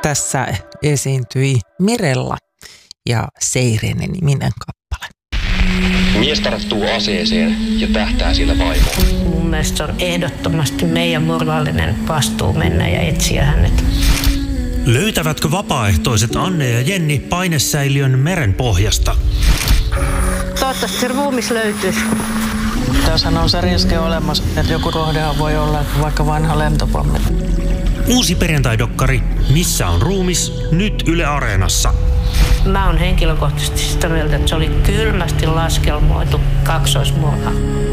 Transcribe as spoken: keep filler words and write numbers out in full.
Tässä esiintyi Mirella ja Seirene-niminen kappale. Mies tarttuu aseeseen ja tähtää sillä vaimoon. Mun mielestä se on ehdottomasti meidän moraalinen vastuu mennä ja etsiä hänet. Löytävätkö vapaaehtoiset Anne ja Jenni painesäiliön meren pohjasta? Toivottavasti se ruumis löytyisi. Tässähän on se riski olemassa, että joku kohdehan voi olla vaikka vanha lentopommi. Uusi perjantaidokkari Missä on ruumis? Nyt Yle Areenassa. Mä oon henkilökohtaisesti sitä mieltä, että se oli kylmästi laskelmoitu kaksoismurha.